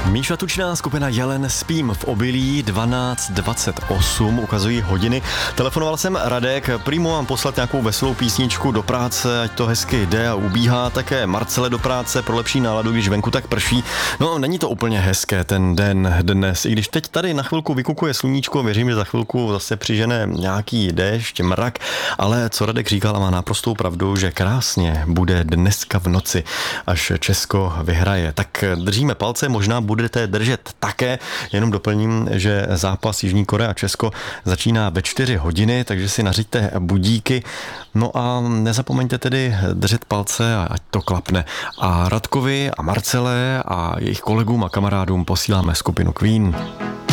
Míša Tučná, skupina Jelen, Spím v obilí, 12:28, ukazují hodiny. Telefonoval jsem Radek, prý mu mám poslat nějakou veselou písničku do práce, ať to hezky jde a ubíhá, také Marcele do práce pro lepší náladu, když venku tak prší. No, není to úplně hezké ten den dnes, i když teď tady na chvilku vykukuje sluníčko, věřím, že za chvilku zase přižene nějaký déšť, mrak, ale co Radek říkal a má naprostou pravdu, že krásně bude dneska v noci, až Česko vyhraje. Tak držíme palce, možná budete držet také, jenom doplním, že zápas Jižní Korea a Česko začíná ve 4 hodiny, takže si nařiďte budíky. No a nezapomeňte tedy držet palce, ať to klapne. A Radkovi a Marcele a jejich kolegům a kamarádům posíláme skupinu Queen.